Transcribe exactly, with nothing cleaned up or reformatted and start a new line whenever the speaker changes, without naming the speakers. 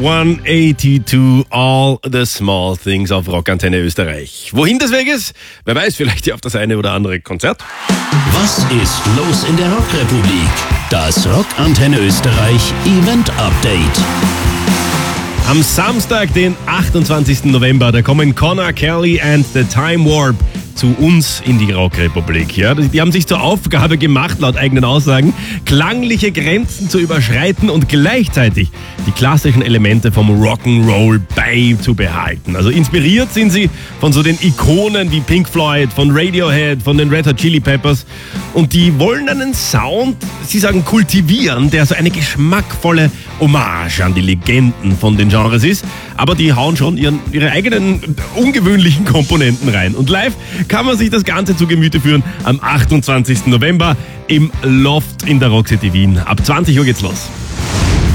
hundertzweiundachtzig, All the Small Things auf Rockantenne Österreich. Wohin des Weges? Wer weiß, vielleicht ja auf das eine oder andere Konzert.
Was ist los in der Rockrepublik? Das Rockantenne Österreich Event Update.
Am Samstag, den achtundzwanzigsten November, da kommen Connor Kelly and the Time Warp zu uns in die Rockrepublik. Ja, die haben sich zur Aufgabe gemacht, laut eigenen Aussagen, klangliche Grenzen zu überschreiten und gleichzeitig die klassischen Elemente vom Rock'n'Roll beizubehalten. Also inspiriert sind sie von so den Ikonen wie Pink Floyd, von Radiohead, von den Red Hot Chili Peppers. Und die wollen einen Sound, sie sagen, kultivieren, der so eine geschmackvolle Hommage an die Legenden von den Genres ist. Aber die hauen schon ihren, ihre eigenen ungewöhnlichen Komponenten rein. Und live kann man sich das Ganze zu Gemüte führen am achtundzwanzigsten November im Loft in der Rock City Wien. Ab zwanzig Uhr geht's los.